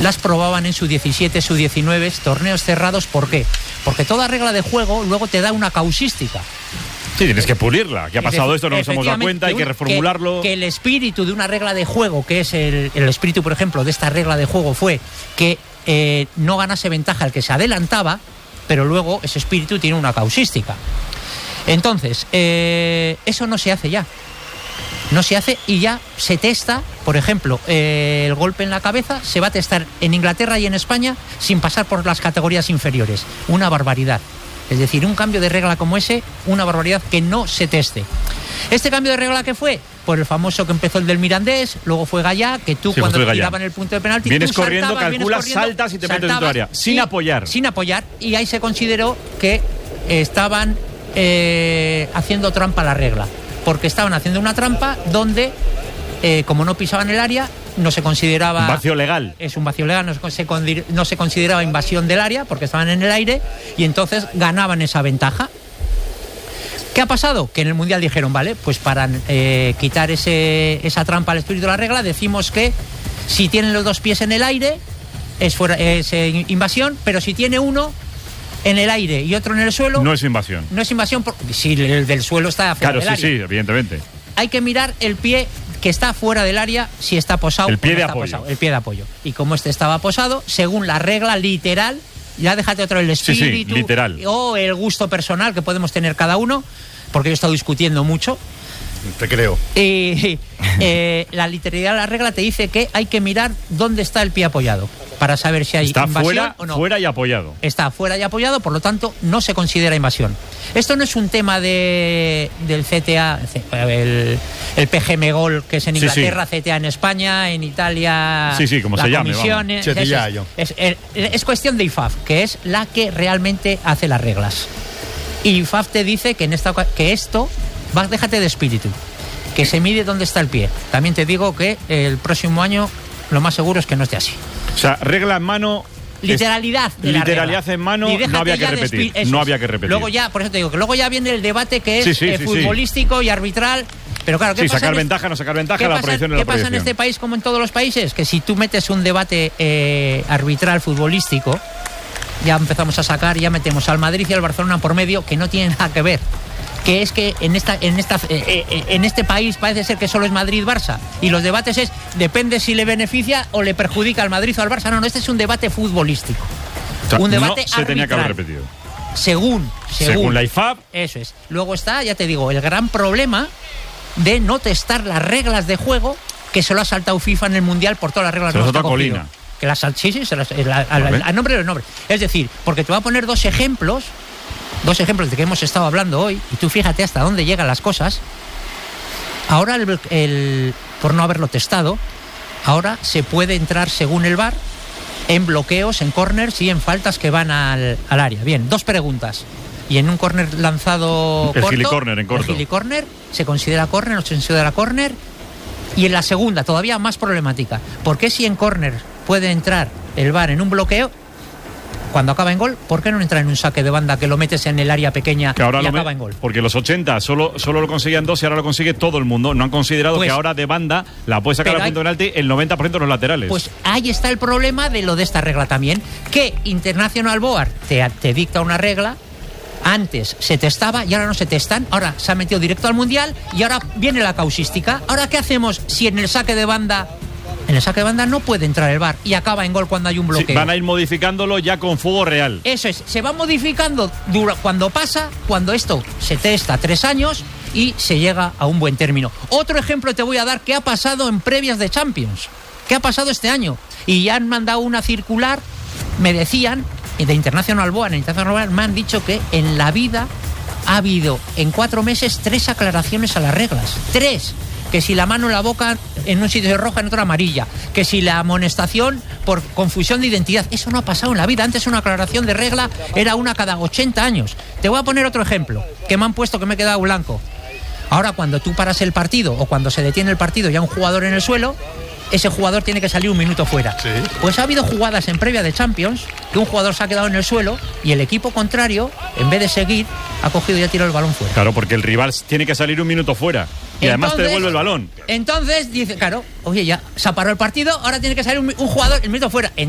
las probaban en su 17, su 19, torneos cerrados. ¿Por qué? Porque toda regla de juego luego te da una causística. Sí, tienes que pulirla. ¿Qué ha pasado esto? No nos hemos dado cuenta, hay que reformularlo. Que el espíritu de una regla de juego, que es el espíritu, por ejemplo, de esta regla de juego fue que no ganase ventaja el que se adelantaba, pero luego ese espíritu tiene una causística. Entonces, eso no se hace ya. No se hace y ya se testa, por ejemplo, el golpe en la cabeza se va a testar en Inglaterra y en España sin pasar por las categorías inferiores. Una barbaridad. Es decir, un cambio de regla como ese, una barbaridad que no se teste. ¿Este cambio de regla qué fue? Por el famoso que empezó el del Mirandés, luego fue Gallá, que tú cuando te tiraban el punto de penalti... Vienes corriendo, calculas, saltas y te metes en tu área. Sin apoyar. Sin apoyar. Y ahí se consideró que estaban haciendo trampa a la regla. Porque estaban haciendo una trampa donde, como no pisaban el área, no se consideraba... Un vacío legal. Es un vacío legal, no se consideraba invasión del área porque estaban en el aire y entonces ganaban esa ventaja. ¿Qué ha pasado? Que en el Mundial dijeron, vale, pues para quitar esa trampa al espíritu de la regla, decimos que si tienen los dos pies en el aire es invasión, pero si tiene uno en el aire y otro en el suelo... No es invasión. No es invasión si el del suelo está fuera del área. Claro, sí, evidentemente. Hay que mirar el pie que está fuera del área, si está posado. El pie o no de está apoyo. Posado, el pie de apoyo. Y como este estaba posado, según la regla literal, ya déjate otro el espíritu literal. O el gusto personal que podemos tener cada uno, porque yo he estado discutiendo mucho. Te creo. La literalidad de la regla te dice que hay que mirar dónde está el pie apoyado para saber si hay invasión o no. Fuera y apoyado. Está fuera y apoyado, por lo tanto no se considera invasión. Esto no es un tema del CTA, el PGM Gol, que es en Inglaterra, CTA en España, en Italia. Sí, como se llame. Es cuestión de IFAF, que es la que realmente hace las reglas. Y IFAF te dice que déjate de espíritu, que se mide dónde está el pie. También te digo que el próximo año lo más seguro es que no esté así. O sea, regla en mano... Literalidad de la literalidad regla. en mano, no había que repetir. No había que repetir. Luego ya, por eso te digo, que luego ya viene el debate que es futbolístico y arbitral. Pero claro, ¿qué pasa? Sacar ventaja, no sacar ventaja, la proyección y la proyección. ¿Qué pasa en este país como en todos los países? Que si tú metes un debate arbitral futbolístico, ya empezamos a sacar, ya metemos al Madrid y al Barcelona por medio, que no tienen nada que ver. Que es que en este país parece ser que solo es Madrid-Barça y los debates depende si le beneficia o le perjudica al Madrid o al Barça. No, este es un debate futbolístico, o sea, un debate no se arbitral. Tenía que haber repetido. Según la IFAB. Eso es. Luego está, ya te digo, el gran problema de no testar las reglas de juego, que se lo ha saltado FIFA en el Mundial por todas las reglas. Se lo ha saltado Colina. Que al nombre de los nombres. Es decir, porque te voy a poner dos ejemplos de que hemos estado hablando hoy, y tú fíjate hasta dónde llegan las cosas. Ahora, por no haberlo testado, ahora se puede entrar según el VAR en bloqueos, en corners y en faltas que van al área. Bien, dos preguntas. Y en un córner lanzado corto, el gilicórner, ¿se considera córner o se considera córner? Y en la segunda, todavía más problemática, ¿por qué si en córner puede entrar el VAR en un bloqueo, cuando acaba en gol, ¿por qué no entra en un saque de banda que lo metes en el área pequeña y acaba en gol? Porque los 80 solo lo conseguían dos y ahora lo consigue todo el mundo. No han considerado que ahora de banda la puede sacar al punto de penalti el 90% de los laterales. Pues ahí está el problema de lo de esta regla también, que International Board te dicta una regla. Antes se testaba y ahora no se testan. Ahora se ha metido directo al Mundial y ahora viene la causística. ¿Ahora qué hacemos si en el saque de banda no puede entrar el VAR y acaba en gol cuando hay un bloqueo? Sí, van a ir modificándolo ya con fuego real. Eso es, se va modificando cuando esto se testa 3 años y se llega a un buen término. Otro ejemplo te voy a dar que ha pasado en previas de Champions. ¿Qué ha pasado este año? Y ya han mandado una circular, me decían, de International Board, me han dicho que en la vida ha habido en 4 meses 3 aclaraciones a las reglas. 3. Que si la mano en la boca en un sitio es roja, en otro amarilla. Que si la amonestación por confusión de identidad. Eso no ha pasado en la vida. Antes una aclaración de regla era una cada 80 años. Te voy a poner otro ejemplo que me han puesto que me he quedado blanco. Ahora cuando tú paras el partido o cuando se detiene el partido y hay un jugador en el suelo, ese jugador tiene que salir 1 minuto fuera. Sí. Pues ha habido jugadas en previa de Champions que un jugador se ha quedado en el suelo y el equipo contrario, en vez de seguir, ha cogido y ha tirado el balón fuera. Claro, porque el rival tiene que salir 1 minuto fuera y además te devuelve el balón. Entonces dice, claro, oye, ya se ha parado el partido, ahora tiene que salir un jugador 1 minuto fuera.